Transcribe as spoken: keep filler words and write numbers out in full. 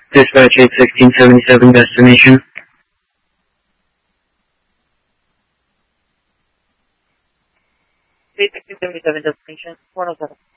Dispatch eight sixteen seventy-seven destination. eight sixteen seventy-seven destination, one oh seven.